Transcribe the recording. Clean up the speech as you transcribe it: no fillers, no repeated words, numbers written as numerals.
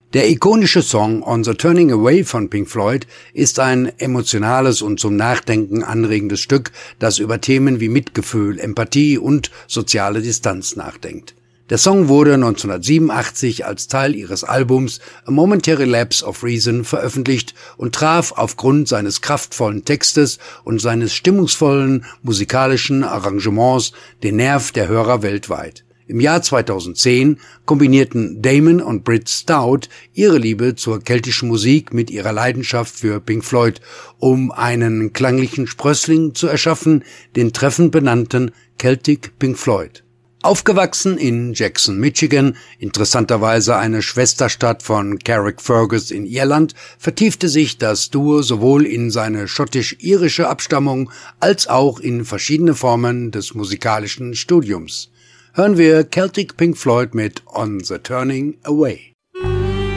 Der ikonische Song On the Turning Away von Pink Floyd ist ein emotionales und zum Nachdenken anregendes Stück, das über Themen wie Mitgefühl, Empathie und soziale Distanz nachdenkt. Der Song wurde 1987 als Teil ihres Albums A Momentary Lapse of Reason veröffentlicht und traf aufgrund seines kraftvollen Textes und seines stimmungsvollen musikalischen Arrangements den Nerv der Hörer weltweit. Im Jahr 2010 kombinierten Damon und Britt Stout ihre Liebe zur keltischen Musik mit ihrer Leidenschaft für Pink Floyd, um einen klanglichen Sprössling zu erschaffen, den treffend benannten Celtic Pink Floyd. Aufgewachsen in Jackson, Michigan, interessanterweise eine Schwesterstadt von Carrickfergus in Irland, vertiefte sich das Duo sowohl in seine schottisch-irische Abstammung als auch in verschiedene Formen des musikalischen Studiums. Hören wir Celtic Pink Floyd mit On the Turning Away.